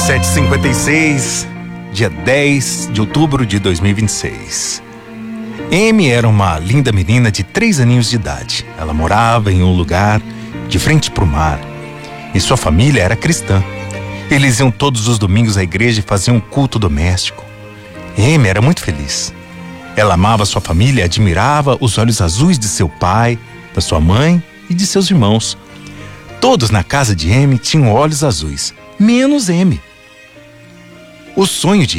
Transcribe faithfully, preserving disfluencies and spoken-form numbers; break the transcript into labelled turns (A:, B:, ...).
A: sete e cinquenta e seis, dia dez de outubro de dois mil e vinte e seis. Amy era uma linda menina de três aninhos de idade. Ela morava em um lugar de frente para o mar e sua família era cristã. Eles iam todos os domingos à igreja e faziam um culto doméstico. Amy era muito feliz. Ela amava sua família e admirava os olhos azuis de seu pai, da sua mãe e de seus irmãos. Todos na casa de Amy tinham olhos azuis, menos Amy. O sonho de